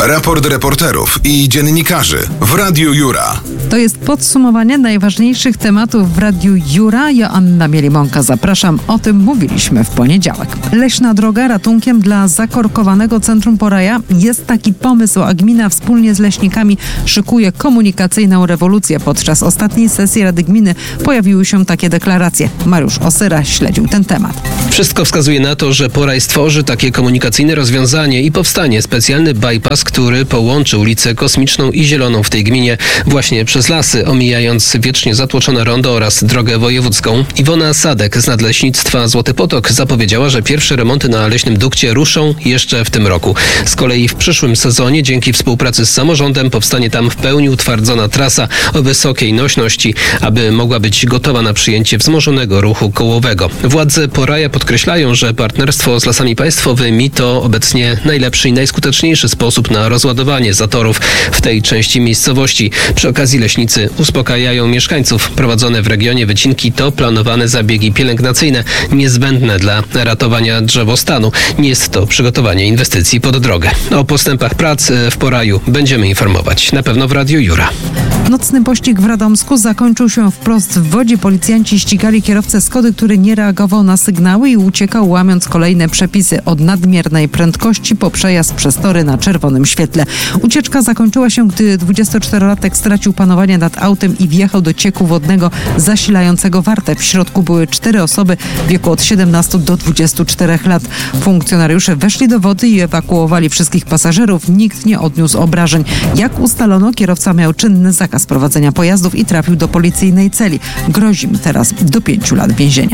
Raport reporterów i dziennikarzy w Radiu Jura. To jest podsumowanie najważniejszych tematów w Radiu Jura. Joanna Mielimonka, zapraszam. O tym mówiliśmy w poniedziałek. Leśna droga ratunkiem dla zakorkowanego centrum Poraja. Jest taki pomysł, a gmina wspólnie z leśnikami szykuje komunikacyjną rewolucję. Podczas ostatniej sesji Rady Gminy pojawiły się takie deklaracje. Mariusz Osyra śledził ten temat. Wszystko wskazuje na to, że Poraj stworzy takie komunikacyjne rozwiązanie i powstanie specjalny bypass, który połączy ulicę Kosmiczną i Zieloną w tej gminie właśnie przez lasy, omijając wiecznie zatłoczone rondo oraz drogę wojewódzką. Iwona Sadek z Nadleśnictwa Złoty Potok zapowiedziała, że pierwsze remonty na leśnym dukcie ruszą jeszcze w tym roku. Z kolei w przyszłym sezonie dzięki współpracy z samorządem powstanie tam w pełni utwardzona trasa o wysokiej nośności, aby mogła być gotowa na przyjęcie wzmożonego ruchu kołowego. Władze Poraja podkreślają, że partnerstwo z Lasami Państwowymi to obecnie najlepszy i najskuteczniejszy sposób na rozładowanie zatorów w tej części miejscowości. Przy okazji leśnicy uspokajają mieszkańców. Prowadzone w regionie wycinki to planowane zabiegi pielęgnacyjne niezbędne dla ratowania drzewostanu. Nie jest to przygotowanie inwestycji pod drogę. O postępach prac w Poraju będziemy informować na pewno w Radiu Jura. Nocny pościg w Radomsku zakończył się wprost w wodzie. Policjanci ścigali kierowcę Skody, który nie reagował na sygnały i uciekał, łamiąc kolejne przepisy od nadmiernej prędkości po przejazd przez tory na czerwonym świetle. Ucieczka zakończyła się, gdy 24-latek stracił panowanie nad autem i wjechał do cieku wodnego zasilającego Wartę. W środku były 4 osoby w wieku od 17 do 24 lat. Funkcjonariusze weszli do wody i ewakuowali wszystkich pasażerów. Nikt nie odniósł obrażeń. Jak ustalono, kierowca miał czynny zakaz prowadzenia pojazdów i trafił do policyjnej celi. Grozi mu teraz do 5 lat więzienia.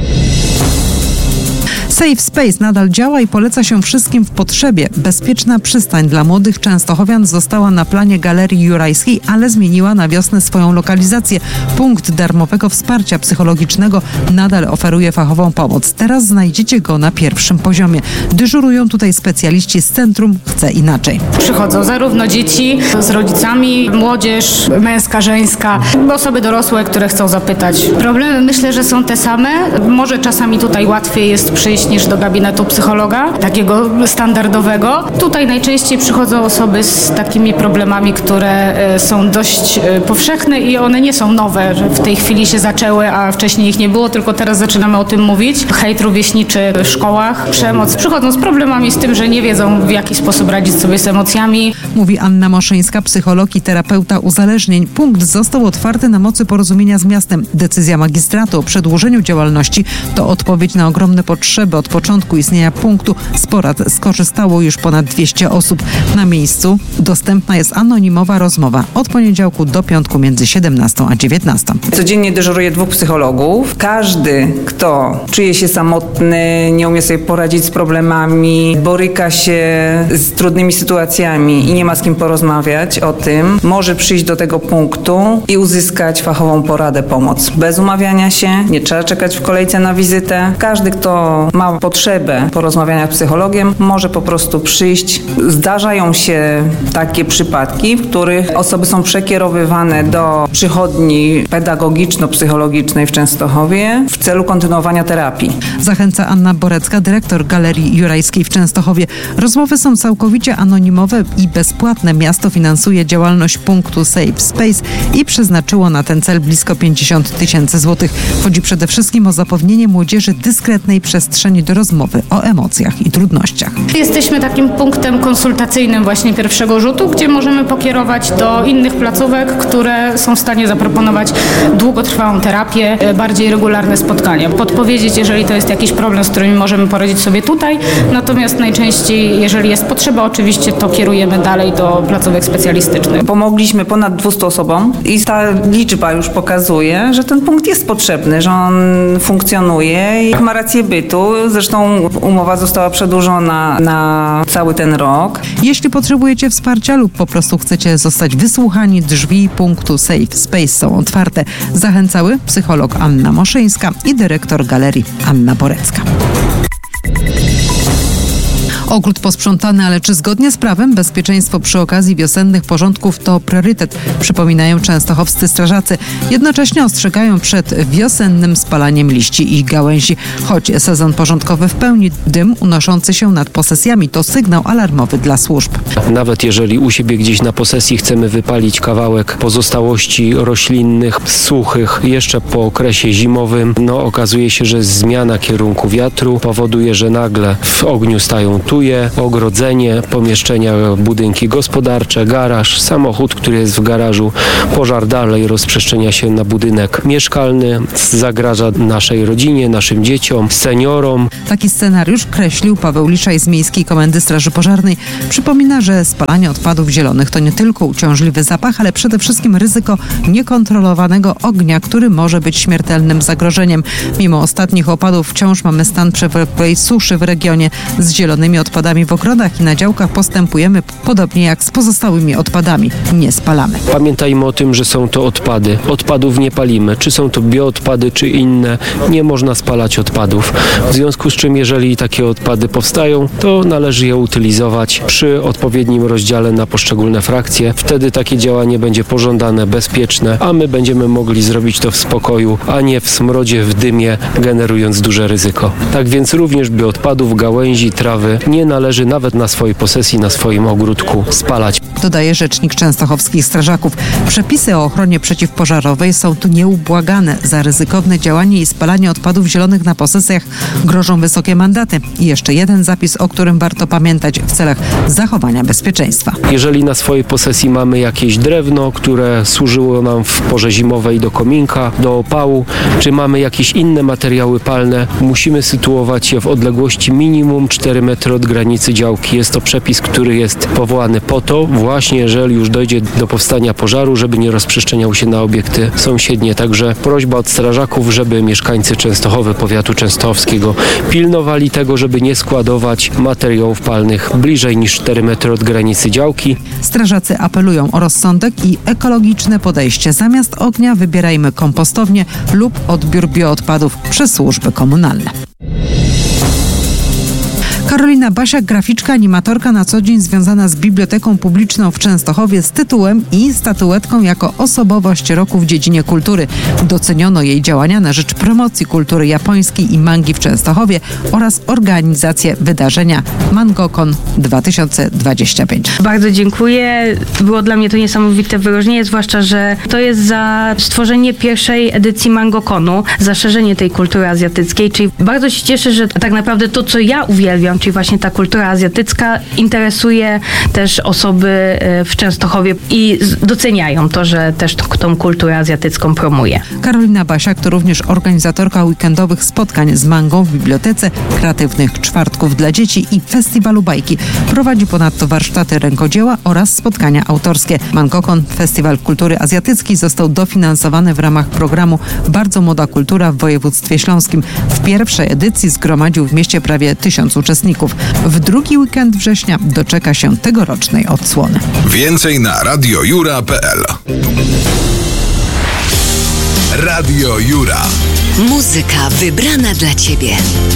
Safe Space nadal działa i poleca się wszystkim w potrzebie. Bezpieczna przystań dla młodych częstochowian została na planie Galerii Jurajskiej, ale zmieniła na wiosnę swoją lokalizację. Punkt darmowego wsparcia psychologicznego nadal oferuje fachową pomoc. Teraz znajdziecie go na pierwszym poziomie. Dyżurują tutaj specjaliści z Centrum Chcę Inaczej. Przychodzą zarówno dzieci z rodzicami, młodzież męska, żeńska, osoby dorosłe, które chcą zapytać. Problemy myślę, że są te same. Może czasami tutaj łatwiej jest przyjść niż do gabinetu psychologa, takiego standardowego. Tutaj najczęściej przychodzą osoby z takimi problemami, które są dość powszechne i one nie są nowe, że w tej chwili się zaczęły, a wcześniej ich nie było, tylko teraz zaczynamy o tym mówić. Hejt rówieśniczy w szkołach, przemoc. Przychodzą z problemami z tym, że nie wiedzą, w jaki sposób radzić sobie z emocjami. Mówi Anna Moszyńska, psycholog i terapeuta uzależnień. Punkt został otwarty na mocy porozumienia z miastem. Decyzja magistratu o przedłużeniu działalności to odpowiedź na ogromne potrzeby. Od początku istnienia punktu z porad skorzystało już ponad 200 osób. Na miejscu dostępna jest anonimowa rozmowa od poniedziałku do piątku między 17 a 19. Codziennie dyżuruje 2 psychologów. Każdy, kto czuje się samotny, nie umie sobie poradzić z problemami, boryka się z trudnymi sytuacjami i nie ma z kim porozmawiać o tym, może przyjść do tego punktu i uzyskać fachową poradę, pomoc. Bez umawiania się, nie trzeba czekać w kolejce na wizytę. Każdy, kto ma potrzebę porozmawiania z psychologiem, może po prostu przyjść. Zdarzają się takie przypadki, w których osoby są przekierowywane do przychodni pedagogiczno-psychologicznej w Częstochowie w celu kontynuowania terapii. Zachęca Anna Borecka, dyrektor Galerii Jurajskiej w Częstochowie. Rozmowy są całkowicie anonimowe i bezpłatne. Miasto finansuje działalność punktu Safe Space i przeznaczyło na ten cel blisko 50 000 złotych. Chodzi przede wszystkim o zapewnienie młodzieży dyskretnej przestrzeni do rozmowy o emocjach i trudnościach. Jesteśmy takim punktem konsultacyjnym właśnie pierwszego rzutu, gdzie możemy pokierować do innych placówek, które są w stanie zaproponować długotrwałą terapię, bardziej regularne spotkania. Podpowiedzieć, jeżeli to jest jakiś problem, z którym możemy poradzić sobie tutaj, natomiast najczęściej, jeżeli jest potrzeba, oczywiście to kierujemy dalej do placówek specjalistycznych. Pomogliśmy ponad 200 osobom i ta liczba już pokazuje, że ten punkt jest potrzebny, że on funkcjonuje i ma rację bytu. Zresztą umowa została przedłużona na cały ten rok. Jeśli potrzebujecie wsparcia lub po prostu chcecie zostać wysłuchani, drzwi punktu Safe Space są otwarte. Zachęcały psycholog Anna Moszyńska i dyrektor Galerii Anna Borecka. Ogród posprzątany, ale czy zgodnie z prawem? Bezpieczeństwo przy okazji wiosennych porządków to priorytet, przypominają częstochowscy strażacy. Jednocześnie ostrzegają przed wiosennym spalaniem liści i gałęzi. Choć sezon porządkowy w pełni, dym unoszący się nad posesjami to sygnał alarmowy dla służb. Nawet jeżeli u siebie gdzieś na posesji chcemy wypalić kawałek pozostałości roślinnych, suchych, jeszcze po okresie zimowym, okazuje się, że zmiana kierunku wiatru powoduje, że nagle w ogniu stają tuje, ogrodzenie, pomieszczenia, budynki gospodarcze, garaż, samochód, który jest w garażu, pożar dalej rozprzestrzenia się na budynek mieszkalny, zagraża naszej rodzinie, naszym dzieciom, seniorom. Taki scenariusz kreślił Paweł Liszaj z Miejskiej Komendy Straży Pożarnej. Przypomina, że spalanie odpadów zielonych to nie tylko uciążliwy zapach, ale przede wszystkim ryzyko niekontrolowanego ognia, który może być śmiertelnym zagrożeniem. Mimo ostatnich opadów wciąż mamy stan przewlekłej suszy w regionie. Z zielonymi odpadami w ogrodach i na działkach postępujemy podobnie jak z pozostałymi odpadami. Nie spalamy. Pamiętajmy o tym, że są to odpady. Odpadów nie palimy. Czy są to bioodpady, czy inne. Nie można spalać odpadów. W związku z czym, jeżeli takie odpady powstają, to należy je utylizować przy odpowiednim rozdziale na poszczególne frakcje. Wtedy takie działanie będzie pożądane, bezpieczne, a my będziemy mogli zrobić to w spokoju, a nie w smrodzie, w dymie, generując duże ryzyko. Tak więc również bioodpadów, gałęzi, trawy nie należy nawet na swojej posesji, na swoim ogródku spalać. Dodaje rzecznik częstochowskich strażaków. Przepisy o ochronie przeciwpożarowej są tu nieubłagane. Za ryzykowne działanie i spalanie odpadów zielonych na posesjach grożą wysokie mandaty. I jeszcze jeden zapis, o którym warto pamiętać w celach zachowania bezpieczeństwa. Jeżeli na swojej posesji mamy jakieś drewno, które służyło nam w porze zimowej do kominka, do opału, czy mamy jakieś inne materiały palne, musimy sytuować je w odległości minimum 4 metry od granicy działki. Jest to przepis, który jest powołany po to, właśnie jeżeli już dojdzie do powstania pożaru, żeby nie rozprzestrzeniał się na obiekty sąsiednie. Także prośba od strażaków, żeby mieszkańcy Częstochowy, powiatu częstochowskiego pilnowali tego, żeby nie składować materiałów palnych bliżej niż 4 metry od granicy działki. Strażacy apelują o rozsądek i ekologiczne podejście. Zamiast ognia wybierajmy kompostownię lub odbiór bioodpadów przez służby komunalne. Karolina Basiak, graficzka, animatorka na co dzień związana z Biblioteką Publiczną w Częstochowie z tytułem i statuetką jako osobowość roku w dziedzinie kultury. Doceniono jej działania na rzecz promocji kultury japońskiej i mangi w Częstochowie oraz organizację wydarzenia MangoCon 2025. Bardzo dziękuję. Było dla mnie to niesamowite wyróżnienie, zwłaszcza, że to jest za stworzenie pierwszej edycji MangoConu, za szerzenie tej kultury azjatyckiej, czyli bardzo się cieszę, że tak naprawdę to, co ja uwielbiam, czyli właśnie ta kultura azjatycka, interesuje też osoby w Częstochowie i doceniają to, że też tą kulturę azjatycką promuje. Karolina Basiak to również organizatorka weekendowych spotkań z mangą w bibliotece, kreatywnych czwartków dla dzieci i festiwalu bajki. Prowadzi ponadto warsztaty rękodzieła oraz spotkania autorskie. MangoCon, Festiwal Kultury Azjatyckiej, został dofinansowany w ramach programu Bardzo Młoda Kultura w województwie śląskim. W pierwszej edycji zgromadził w mieście prawie 1000 uczestników. W drugi weekend września doczeka się tegorocznej odsłony. Więcej na radiojura.pl. Radio Jura. Muzyka wybrana dla Ciebie.